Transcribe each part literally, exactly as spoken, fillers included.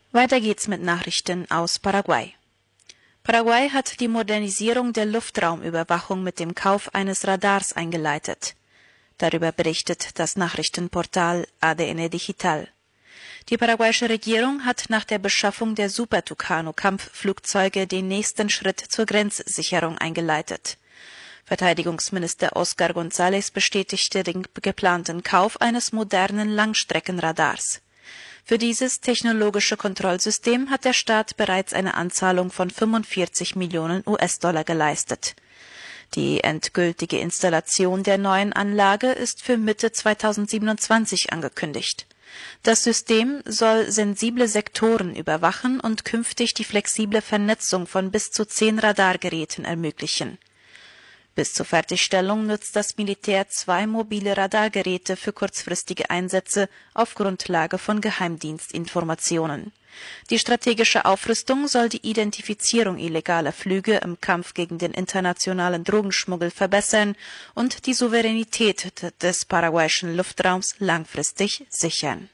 Weiter geht's mit Nachrichten aus Paraguay. Paraguay hat die Modernisierung der Luftraumüberwachung mit dem Kauf eines Radars eingeleitet. Darüber berichtet das Nachrichtenportal A D N Digital. Die paraguayische Regierung hat nach der Beschaffung der Super Tucano-Kampfflugzeuge den nächsten Schritt zur Grenzsicherung eingeleitet. Verteidigungsminister Oscar González bestätigte den geplanten Kauf eines modernen Langstreckenradars. Für dieses technologische Kontrollsystem hat der Staat bereits eine Anzahlung von fünfundvierzig Millionen U S-Dollar geleistet. Die endgültige Installation der neuen Anlage ist für Mitte zweitausendsiebenundzwanzig angekündigt. Das System soll sensible Sektoren überwachen und künftig die flexible Vernetzung von bis zu zehn Radargeräten ermöglichen. Bis zur Fertigstellung nutzt das Militär zwei mobile Radargeräte für kurzfristige Einsätze auf Grundlage von Geheimdienstinformationen. Die strategische Aufrüstung soll die Identifizierung illegaler Flüge im Kampf gegen den internationalen Drogenschmuggel verbessern und die Souveränität des paraguayischen Luftraums langfristig sichern.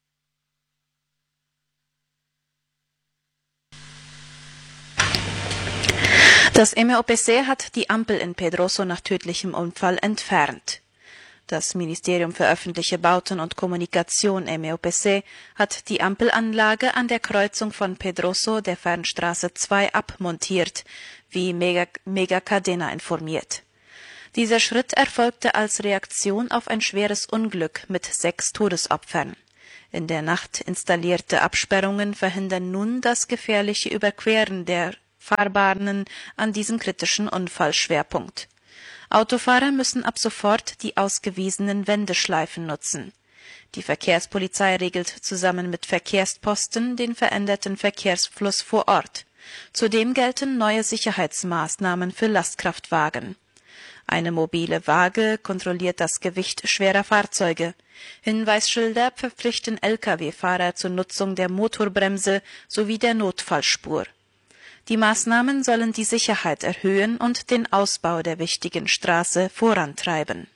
Das M E O P C hat die Ampel in Pedroso nach tödlichem Unfall entfernt. Das Ministerium für öffentliche Bauten und Kommunikation M E O P C hat die Ampelanlage an der Kreuzung von Pedroso der Fernstraße zwei abmontiert, wie Mega, Mega Cadena informiert. Dieser Schritt erfolgte als Reaktion auf ein schweres Unglück mit sechs Todesopfern. In der Nacht installierte Absperrungen verhindern nun das gefährliche Überqueren der Fahrbahnen an diesem kritischen Unfallschwerpunkt. Autofahrer müssen ab sofort die ausgewiesenen Wendeschleifen nutzen. Die Verkehrspolizei regelt zusammen mit Verkehrsposten den veränderten Verkehrsfluss vor Ort. Zudem gelten neue Sicherheitsmaßnahmen für Lastkraftwagen. Eine mobile Waage kontrolliert das Gewicht schwerer Fahrzeuge. Hinweisschilder verpflichten L K W-Fahrer zur Nutzung der Motorbremse sowie der Notfallspur. Die Maßnahmen sollen die Sicherheit erhöhen und den Ausbau der wichtigen Straße vorantreiben.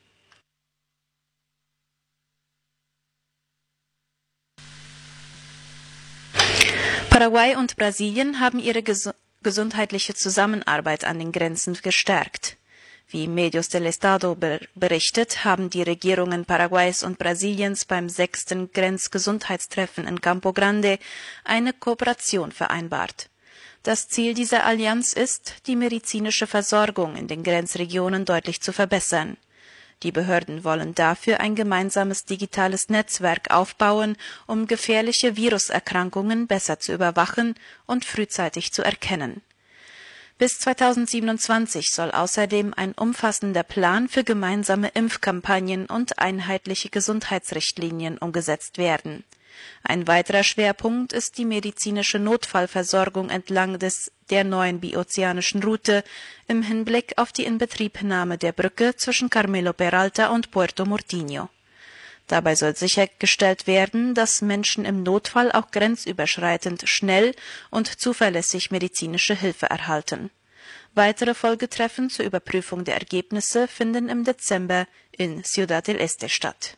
Paraguay und Brasilien haben ihre ges- gesundheitliche Zusammenarbeit an den Grenzen gestärkt. Wie Medios del Estado ber- berichtet, haben die Regierungen Paraguays und Brasiliens beim sechsten Grenzgesundheitstreffen in Campo Grande eine Kooperation vereinbart. Das Ziel dieser Allianz ist, die medizinische Versorgung in den Grenzregionen deutlich zu verbessern. Die Behörden wollen dafür ein gemeinsames digitales Netzwerk aufbauen, um gefährliche Viruserkrankungen besser zu überwachen und frühzeitig zu erkennen. Bis zweitausendsiebenundzwanzig soll außerdem ein umfassender Plan für gemeinsame Impfkampagnen und einheitliche Gesundheitsrichtlinien umgesetzt werden. Ein weiterer Schwerpunkt ist die medizinische Notfallversorgung entlang des der neuen biozeanischen Route im Hinblick auf die Inbetriebnahme der Brücke zwischen Carmelo Peralta und Puerto Murtinho. Dabei soll sichergestellt werden, dass Menschen im Notfall auch grenzüberschreitend schnell und zuverlässig medizinische Hilfe erhalten. Weitere Folgetreffen zur Überprüfung der Ergebnisse finden im Dezember in Ciudad del Este statt.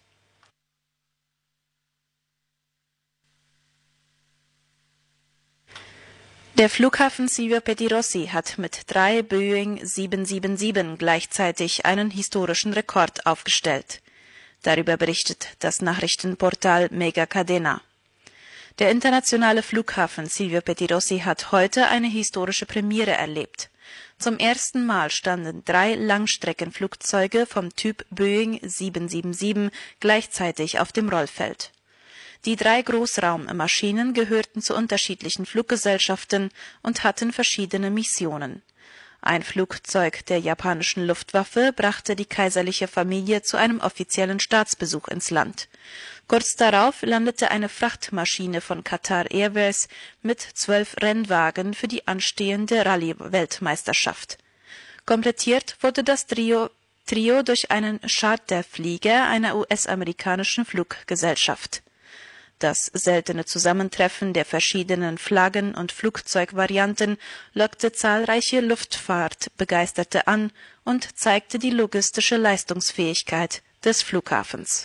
Der Flughafen Silvio Pettirossi hat mit drei Boeing sieben sieben sieben gleichzeitig einen historischen Rekord aufgestellt. Darüber berichtet das Nachrichtenportal Mega Cadena. Der internationale Flughafen Silvio Pettirossi hat heute eine historische Premiere erlebt. Zum ersten Mal standen drei Langstreckenflugzeuge vom Typ Boeing sieben sieben sieben gleichzeitig auf dem Rollfeld. Die drei Großraummaschinen gehörten zu unterschiedlichen Fluggesellschaften und hatten verschiedene Missionen. Ein Flugzeug der japanischen Luftwaffe brachte die kaiserliche Familie zu einem offiziellen Staatsbesuch ins Land. Kurz darauf landete eine Frachtmaschine von Qatar Airways mit zwölf Rennwagen für die anstehende Rallye-Weltmeisterschaft. Komplettiert wurde das Trio, Trio durch einen Charterflieger einer U S-amerikanischen Fluggesellschaft. Das seltene Zusammentreffen der verschiedenen Flaggen und Flugzeugvarianten lockte zahlreiche Luftfahrtbegeisterte an und zeigte die logistische Leistungsfähigkeit des Flughafens.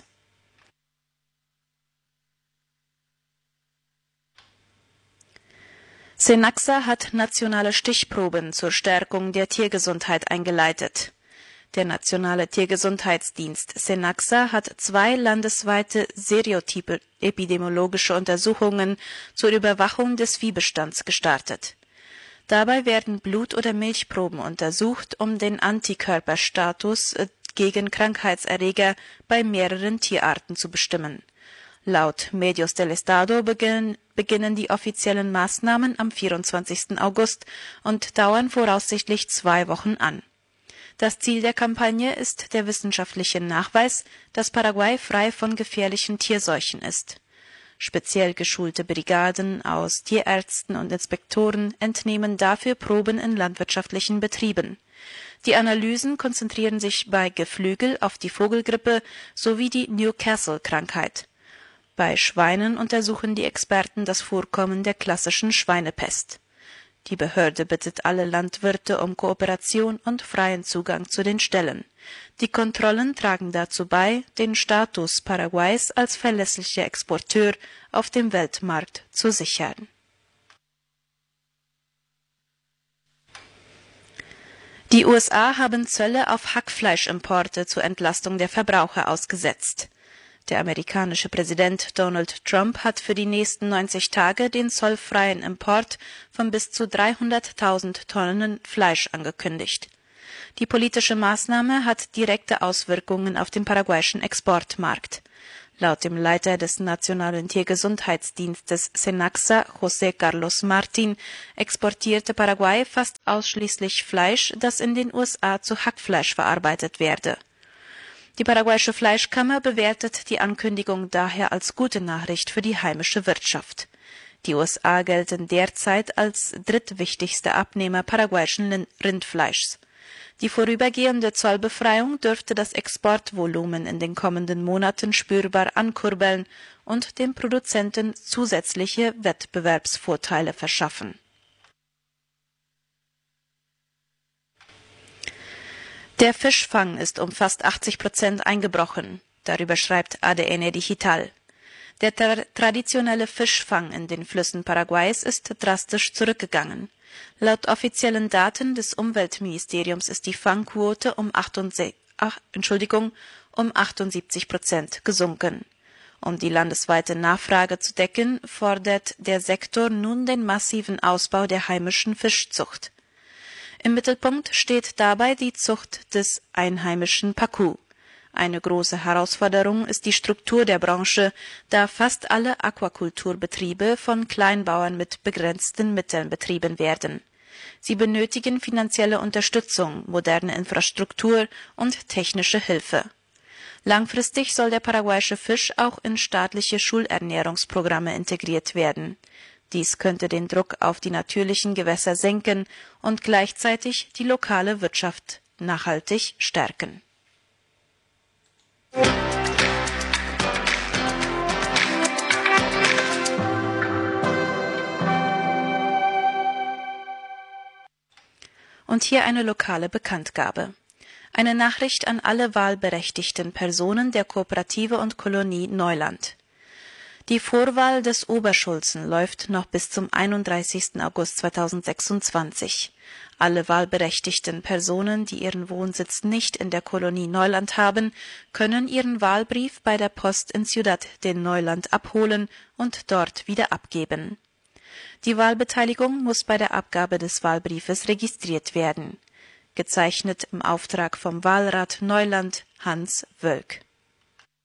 Cenaxa hat nationale Stichproben zur Stärkung der Tiergesundheit eingeleitet. Der Nationale Tiergesundheitsdienst Cenaxa hat zwei landesweite Seriotype epidemiologische Untersuchungen zur Überwachung des Viehbestands gestartet. Dabei werden Blut- oder Milchproben untersucht, um den Antikörperstatus gegen Krankheitserreger bei mehreren Tierarten zu bestimmen. Laut Medios del Estado beginnen, beginnen die offiziellen Maßnahmen am vierundzwanzigsten August und dauern voraussichtlich zwei Wochen an. Das Ziel der Kampagne ist der wissenschaftliche Nachweis, dass Paraguay frei von gefährlichen Tierseuchen ist. Speziell geschulte Brigaden aus Tierärzten und Inspektoren entnehmen dafür Proben in landwirtschaftlichen Betrieben. Die Analysen konzentrieren sich bei Geflügel auf die Vogelgrippe sowie die Newcastle-Krankheit. Bei Schweinen untersuchen die Experten das Vorkommen der klassischen Schweinepest. Die Behörde bittet alle Landwirte um Kooperation und freien Zugang zu den Stellen. Die Kontrollen tragen dazu bei, den Status Paraguays als verlässlicher Exporteur auf dem Weltmarkt zu sichern. Die U S A haben Zölle auf Hackfleischimporte zur Entlastung der Verbraucher ausgesetzt. Der amerikanische Präsident Donald Trump hat für die nächsten neunzig Tage den zollfreien Import von bis zu dreihunderttausend Tonnen Fleisch angekündigt. Die politische Maßnahme hat direkte Auswirkungen auf den paraguayischen Exportmarkt. Laut dem Leiter des Nationalen Tiergesundheitsdienstes Cenaxa, José Carlos Martín, exportierte Paraguay fast ausschließlich Fleisch, das in den U S A zu Hackfleisch verarbeitet werde. Die paraguayische Fleischkammer bewertet die Ankündigung daher als gute Nachricht für die heimische Wirtschaft. Die U S A gelten derzeit als drittwichtigster Abnehmer paraguayischen Rindfleischs. Die vorübergehende Zollbefreiung dürfte das Exportvolumen in den kommenden Monaten spürbar ankurbeln und den Produzenten zusätzliche Wettbewerbsvorteile verschaffen. Der Fischfang ist um fast achtzig Prozent eingebrochen. Darüber schreibt A D N Digital. Der tra traditionelle Fischfang in den Flüssen Paraguays ist drastisch zurückgegangen. Laut offiziellen Daten des Umweltministeriums ist die Fangquote um, achtundsiebzig, ach, Entschuldigung, um achtundsiebzig Prozent gesunken. Um die landesweite Nachfrage zu decken, fordert der Sektor nun den massiven Ausbau der heimischen Fischzucht. Im Mittelpunkt steht dabei die Zucht des einheimischen Pacu. Eine große Herausforderung ist die Struktur der Branche, da fast alle Aquakulturbetriebe von Kleinbauern mit begrenzten Mitteln betrieben werden. Sie benötigen finanzielle Unterstützung, moderne Infrastruktur und technische Hilfe. Langfristig soll der paraguayische Fisch auch in staatliche Schulernährungsprogramme integriert werden. Dies könnte den Druck auf die natürlichen Gewässer senken und gleichzeitig die lokale Wirtschaft nachhaltig stärken. Und hier eine lokale Bekanntgabe. Eine Nachricht an alle wahlberechtigten Personen der Kooperative und Kolonie Neuland. Die Vorwahl des Oberschulzen läuft noch bis zum einunddreißigsten August zweitausendsechsundzwanzig. Alle wahlberechtigten Personen, die ihren Wohnsitz nicht in der Kolonie Neuland haben, können ihren Wahlbrief bei der Post in Ciudad de Neuland abholen und dort wieder abgeben. Die Wahlbeteiligung muss bei der Abgabe des Wahlbriefes registriert werden. Gezeichnet im Auftrag vom Wahlrat Neuland Hans Wölk.